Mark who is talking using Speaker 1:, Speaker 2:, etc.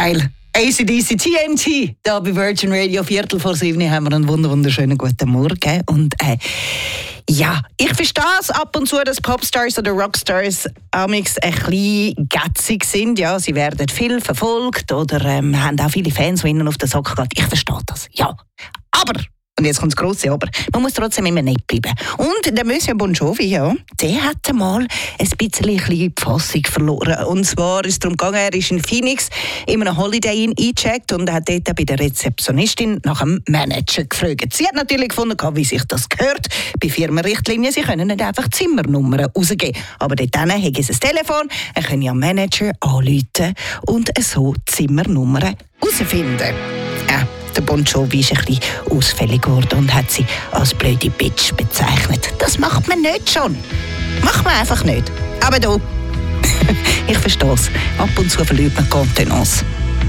Speaker 1: Geil. AC/DC TNT, da bei Virgin Radio, 6:45 haben wir einen wunderschönen guten Morgen. Und ja, ich verstehe es ab und zu, dass Popstars oder Rockstars amigs ein bisschen gätzig sind. Ja, sie werden viel verfolgt oder haben auch viele Fans, die ihnen auf den Sack gehen. Ich verstehe das, ja. Aber... Und jetzt kommt das grosse Aber. Man muss trotzdem immer nett bleiben. Und der Monsieur Bon Jovi, ja, der hat mal ein bisschen die Fassung verloren. Und zwar ist es darum gegangen, er ist in Phoenix in einem Holiday Inn eingecheckt und hat dort bei der Rezeptionistin nach einem Manager gefragt. Sie hat natürlich gefunden, wie sich das gehört. Bei Firmenrichtlinien, sie können nicht einfach Zimmernummern rausgeben. Aber dort haben sie ein Telefon, er kann ja Manager anrufen und so Zimmernummern herausfinden. Der Bon Jovi ist ein bisschen ausfällig geworden und hat sie als blöde Bitch bezeichnet. Das macht man nicht schon. Macht man einfach nicht. Aber du, ich verstehe es. Ab und zu verliert man Kontenance.